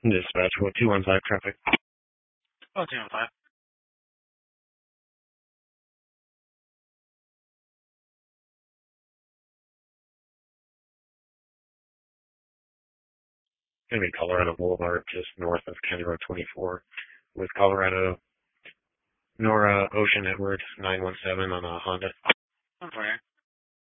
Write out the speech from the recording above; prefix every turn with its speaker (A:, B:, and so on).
A: Dispatch, what 215 traffic?
B: Oh, 215.
A: Gonna be Colorado Boulevard, just north of County Road 24, with Colorado Nora Ocean Edward 917 on a Honda.
B: I'm sorry.